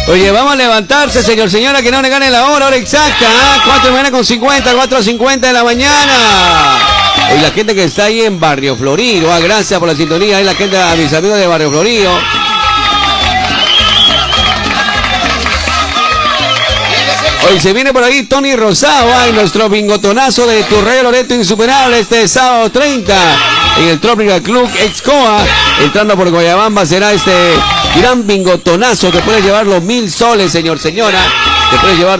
Oye, vamos a levantarse, señor, señora, que no le gane la hora exacta, 4 de la mañana con 50, 4:50 de la mañana. Oye, la gente que está ahí en Barrio Florido, gracias por la sintonía, ahí la gente, a mis amigos de Barrio Florido. Hoy se viene por ahí Tony Rosado, nuestro bingotonazo de Turrey Loreto Insuperable este sábado 30 en el Tropical Club Excoa. Entrando por Guayabamba será este gran bingotonazo que puede llevar los 1000 soles, señor, señora. Que puede llevar